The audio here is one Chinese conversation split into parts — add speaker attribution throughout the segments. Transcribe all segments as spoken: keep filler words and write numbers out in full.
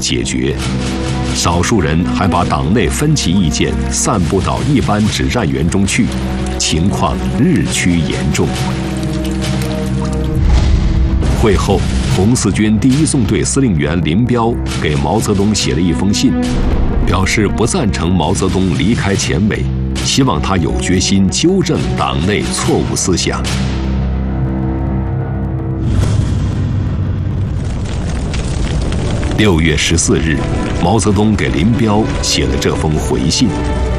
Speaker 1: 解决。少数人还把党内分歧意见散布到一般指战员中去，情况日趋严重。会后，红四军第一纵队司令员林彪给毛泽东写了一封信，表示不赞成毛泽东离开前委，希望他有决心纠正党内错误思想。六月十四日，毛泽东给林彪写了这封回信：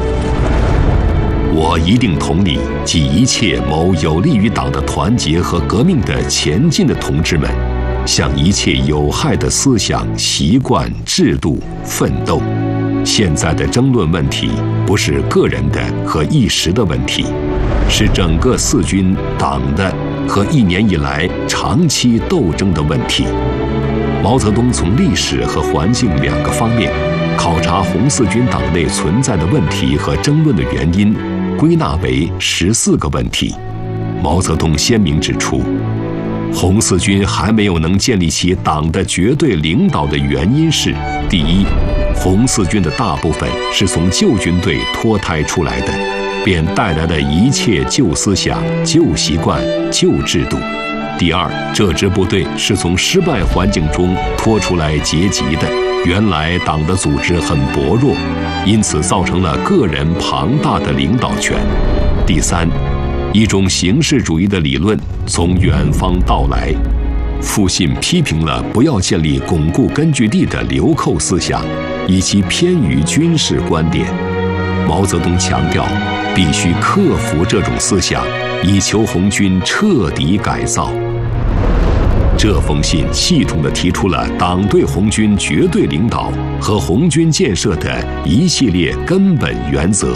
Speaker 1: 我一定同你及一切谋有利于党的团结和革命的前进的同志们，向一切有害的思想、习惯、制度奋斗。现在的争论问题不是个人的和一时的问题，是整个四军党的和一年以来长期斗争的问题。毛泽东从历史和环境两个方面考察红四军党内存在的问题和争论的原因，归纳为十四个问题。毛泽东鲜明指出，红四军还没有能建立起党的绝对领导的原因是：第一，红四军的大部分是从旧军队脱胎出来的，便带来了一切旧思想、旧习惯、旧制度。第二，这支部队是从失败环境中脱出来结集的，原来党的组织很薄弱，因此造成了个人庞大的领导权。第三，一种形式主义的理论从远方到来。复信批评了不要建立巩固根据地的流寇思想，以及偏于军事观点。毛泽东强调，必须克服这种思想，以求红军彻底改造。这封信系统地提出了党对红军绝对领导和红军建设的一系列根本原则。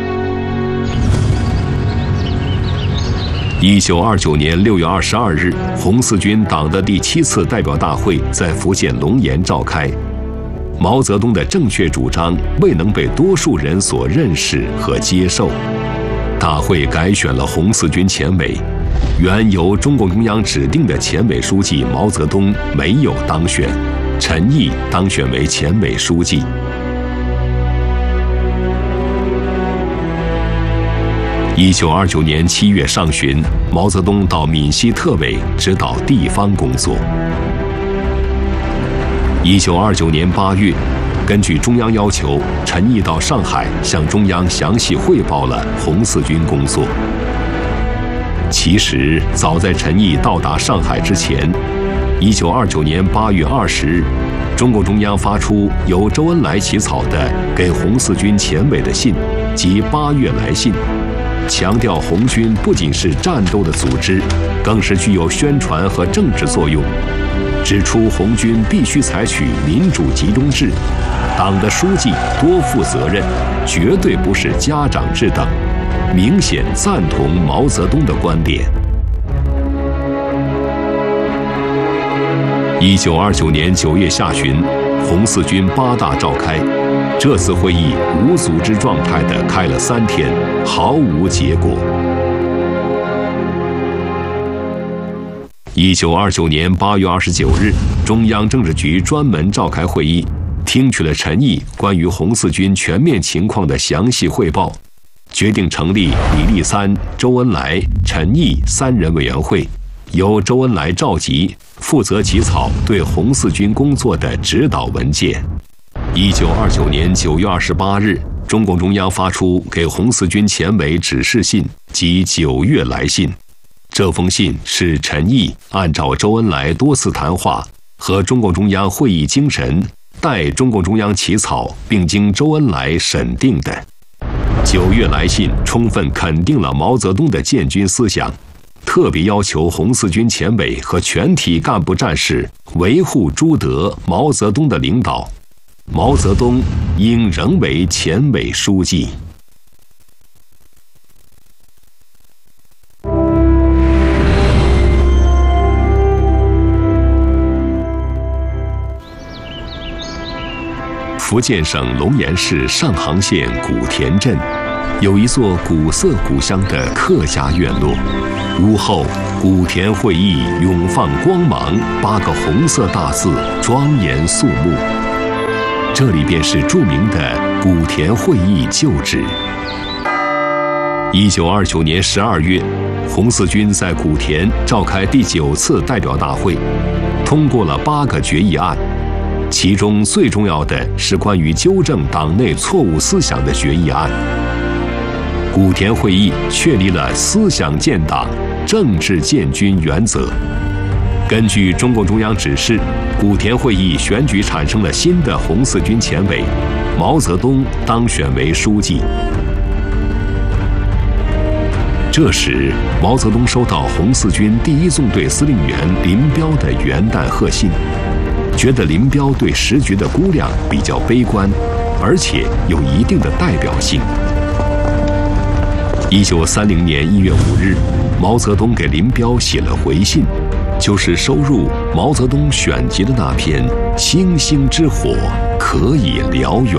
Speaker 1: 一九二九年六月二十二日，红四军党的第七次代表大会在福建龙岩召开。毛泽东的正确主张未能被多数人所认识和接受。大会改选了红四军前委，原由中共中央指定的前委书记毛泽东没有当选，陈毅当选为前委书记。一九二九年七月上旬，毛泽东到闽西特委指导地方工作。一九二九年八月，根据中央要求，陈毅到上海向中央详细汇报了红四军工作。其实，早在陈毅到达上海之前，一九二九年八月二十日，中共中央发出由周恩来起草的给红四军前委的信，即八月来信，强调红军不仅是战斗的组织，更是具有宣传和政治作用，指出红军必须采取民主集中制，党的书记多负责任，绝对不是家长制等，明显赞同毛泽东的观点。一九二九年九月下旬，红四军八大召开，这次会议无组织状态地开了三天，毫无结果。一九二九年八月二十九日，中央政治局专门召开会议，听取了陈毅关于红四军全面情况的详细汇报，决定成立李立三、周恩来、陈毅三人委员会，由周恩来召集，负责起草对红四军工作的指导文件。一九二九年九月二十八日，中共中央发出给红四军前委指示信及九月来信。这封信是陈毅按照周恩来多次谈话和中共中央会议精神，代中共中央起草，并经周恩来审定的。九月来信充分肯定了毛泽东的建军思想，特别要求红四军前委和全体干部战士维护朱德、毛泽东的领导，毛泽东应仍为前委书记。福建省龙岩市上杭县古田镇，有一座古色古香的客家院落，屋后“古田会议永放光芒”八个红色大字庄严肃穆。 这里便是著名的古田会议旧址。一九二九年十二月，红四军在古田召开第九次代表大会，通过了八个决议案，其中最重要的是关于纠正党内错误思想的决议案。古田会议确立了思想建党、政治建军原则。根据中共中央指示，古田会议选举产生了新的红四军前委，毛泽东当选为书记。这时，毛泽东收到红四军第一纵队司令员林彪的元旦贺信，觉得林彪对时局的估量比较悲观，而且有一定的代表性。一九三零年一月五日，毛泽东给林彪写了回信，就是收入毛泽东选集的那篇《星星之火可以燎原》。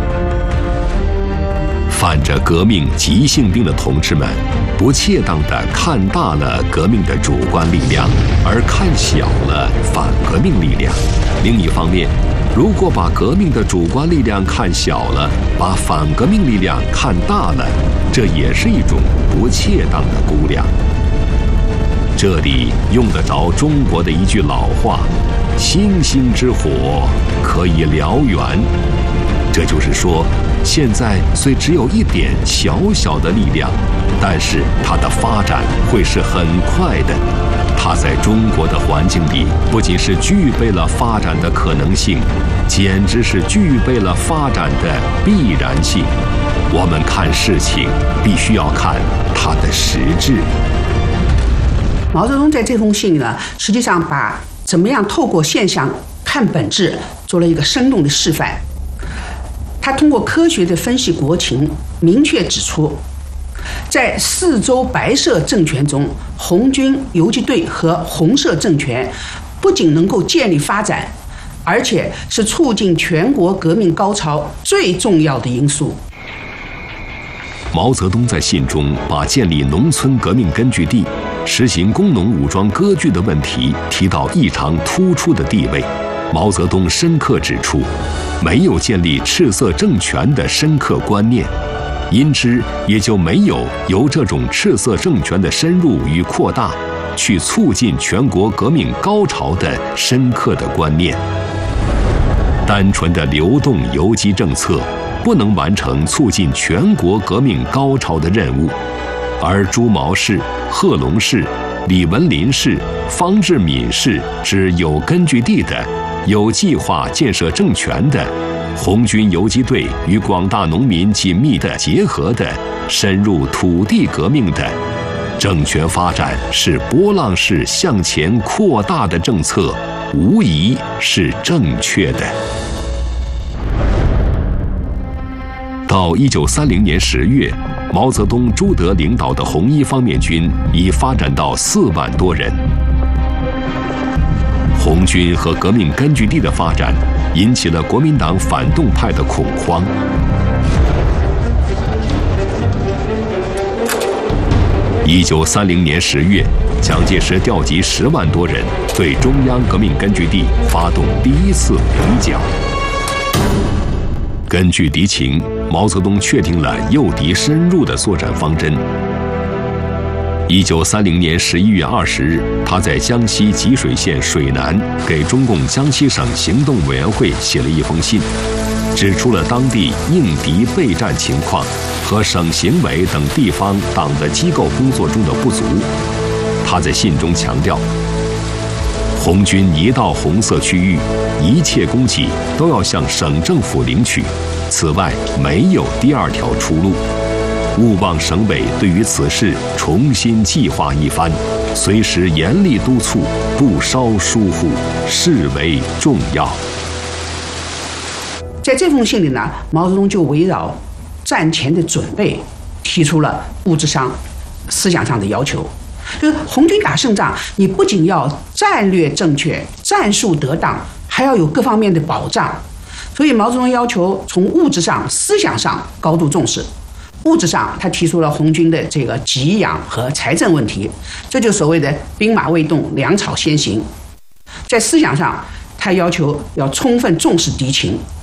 Speaker 1: 犯着革命急性病的同志们，不恰当地看大了革命的主观力量，而看小了反革命力量。另一方面，如果把革命的主观力量看小了，把反革命力量看大了，这也是一种不恰当的估量。这里用得着中国的一句老话：“星星之火可以燎原。”这就是说，现在虽只有一点小小的力量，但是它的发展会是很快的。它在中国的环境里，不仅是具备了发展的可能性，简直是具备了发展的必然性。我们看事情，必须要看它的实质。
Speaker 2: 毛泽东在这封信呢，实际上把怎么样透过现象看本质做了一个生动的示范。他通过科学的分析国情，明确指出，在四周白色政权中，红军游击队和红色政权不仅能够建立发展，而且是促进全国革命高潮最重要的因素。
Speaker 1: 毛泽东在信中把建立农村革命根据地、实行工农武装割据的问题提到异常突出的地位。毛泽东深刻指出，没有建立赤色政权的深刻观念，因之也就没有由这种赤色政权的深入与扩大去促进全国革命高潮的深刻的观念。单纯的流动游击政策不能完成促进全国革命高潮的任务，而朱毛氏、贺龙氏、李文林氏、方志敏氏之有根据地的、有计划建设政权的、红军游击队与广大农民紧密的结合的、深入土地革命的政权发展是波浪式向前扩大的政策，无疑是正确的。到一九三零年十月，毛泽东、朱德领导的红一方面军已发展到四万多人。红军和革命根据地的发展，引起了国民党反动派的恐慌。一九三零年十月，蒋介石调集十万多人，对中央革命根据地发动第一次围剿。根据敌情，毛泽东确定了诱敌深入的作战方针。一九三零年十一月二十日，他在江西吉水县水南给中共江西省行动委员会写了一封信，指出了当地应敌备战情况和省行委等地方党的机构工作中的不足。他在信中强调，红军一到红色区域，一切供给都要向省政府领取，此外没有第二条出路。务望省委对于此事重新计划一番，随时严厉督促，不稍疏忽，视为重要。
Speaker 2: 在这封信里呢，毛泽东就围绕战前的准备提出了物质上、思想上的要求。就是红军打胜仗，你不仅要战略正确、战术得当，还要有各方面的保障。所以毛泽东要求从物质上、思想上高度重视。物质上，他提出了红军的这个给养和财政问题，这就所谓的兵马未动，粮草先行。在思想上，他要求要充分重视敌情，